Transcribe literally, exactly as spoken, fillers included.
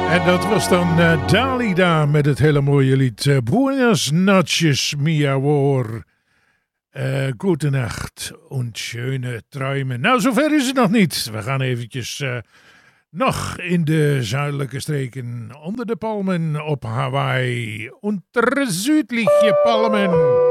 En dat was dan uh, Dalida met het hele mooie lied uh, Buenas noches, mi amor. Uh, Goedenacht und schöne Träume. Nou, zover is het nog niet. We gaan eventjes uh, nog in de zuidelijke streken onder de palmen op Hawaii. Unter südliche Palmen.